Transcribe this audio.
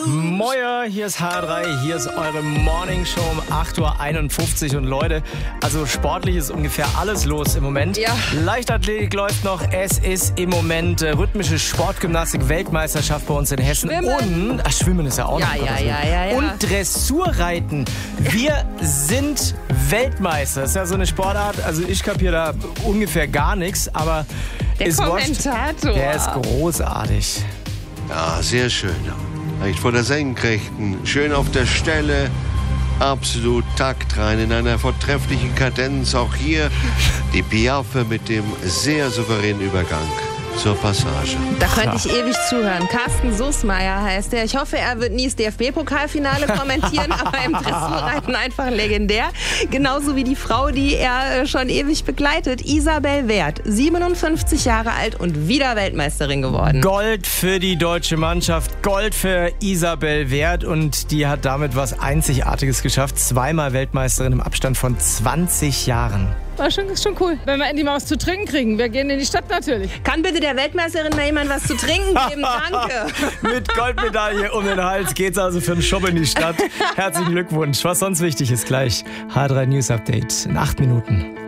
Moin, hier ist H3, hier ist eure Morning Show um 8.51 Uhr. Und Leute, also sportlich ist ungefähr alles los im Moment. Ja. Leichtathletik läuft noch. Es ist im Moment rhythmische Sportgymnastik-Weltmeisterschaft bei uns in Hessen. Schwimmen. Und Schwimmen ist ja auch noch. Ja. Und Dressurreiten. Wir sind Weltmeister. Das ist ja so eine Sportart. Also ich kapiere da ungefähr gar nichts, aber Der ist Kommentator. Der ist großartig. Ja, sehr schön. Leicht vor der Senkrechten, schön auf der Stelle, absolut taktrein in einer vortrefflichen Kadenz. Auch hier die Piaffe mit dem sehr souveränen Übergang zur Passage. Da könnte ich ewig zuhören. Carsten Sussmeier heißt er. Ich hoffe, er wird nie das DFB-Pokalfinale kommentieren, aber im Dressurreiten einfach legendär. Genauso wie die Frau, die er schon ewig begleitet, Isabel Wert. 57 Jahre alt und wieder Weltmeisterin geworden. Gold für die deutsche Mannschaft, Gold für Isabel Wert und die hat damit was Einzigartiges geschafft. Zweimal Weltmeisterin im Abstand von 20 Jahren. War schon cool. Wenn wir endlich mal was zu trinken kriegen. Wir gehen in die Stadt natürlich. Kann bitte der Weltmeisterin mal jemand was zu trinken geben? Danke. Mit Goldmedaille um den Hals geht's also für einen Shop in die Stadt. Herzlichen Glückwunsch. Was sonst wichtig ist gleich. H3 News Update in 8 Minuten.